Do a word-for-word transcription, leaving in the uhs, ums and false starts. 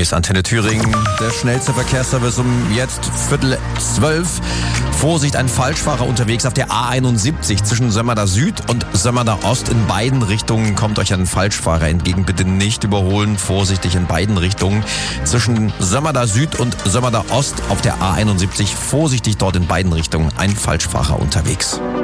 Hier ist Antenne Thüringen, der schnellste Verkehrsservice um jetzt Viertel zwölf. Vorsicht, ein Falschfahrer unterwegs auf der A einundsiebzig zwischen Sömmerda Süd und Sömmerda Ost. In beiden Richtungen kommt euch ein Falschfahrer entgegen. Bitte nicht überholen, vorsichtig in beiden Richtungen. Zwischen Sömmerda Süd und Sömmerda Ost auf der A einundsiebzig, vorsichtig dort in beiden Richtungen, ein Falschfahrer unterwegs.